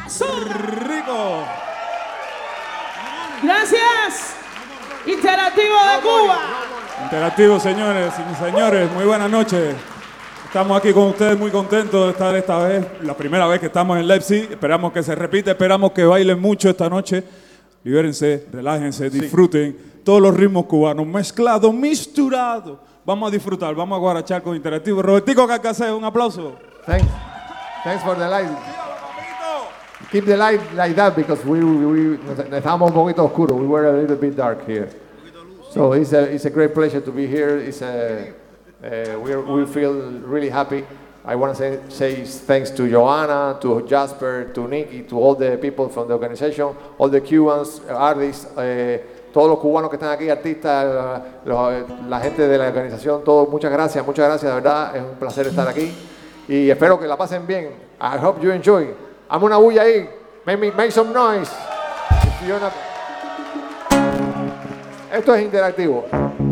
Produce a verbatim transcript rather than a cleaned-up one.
Rico. Gracias. Interactivo de Cuba. Interactivo, señores y señores, muy buenas noches. Estamos aquí con ustedes muy contentos de estar esta vez, la primera vez que estamos en Leipzig. Esperamos que se repita, esperamos que bailen mucho esta noche. Libérense, relájense, disfruten sí. todos los ritmos cubanos, mezclados, misturados. Vamos a disfrutar, vamos a guarachar con Interactivo. Robertico Carcasé, un aplauso. Thanks. Thanks for the light. Keep the light like that because we, we, we estábamos un poquito oscuro. We were a little bit dark here. So it's a, it's a great pleasure to be here. It's a, uh, we we feel really happy. I want to say, say thanks to Joanna, to Jasper, to Nicky, to all the people from the organization, all the Cubans, artists, uh, todos los cubanos que están aquí, artistas, los, la gente de la organización, todos, muchas gracias, muchas gracias, de verdad, es un placer estar aquí y espero que la pasen bien. I hope you enjoy. Hazme una bulla ahí, make, me, make some noise. Not... Esto es Interactivo.